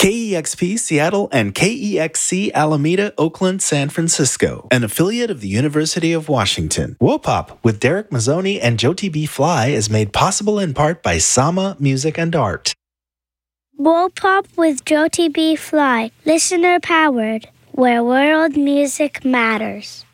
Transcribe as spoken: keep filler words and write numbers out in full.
K E X P Seattle and K E X C Alameda, Oakland, San Francisco, an affiliate of the University of Washington. Wopop with Derek Mazzoni and Jyoti B. Fly is made possible in part by Sama Music and Art. Wopop with Jyoti B. Fly, listener powered, where world music matters.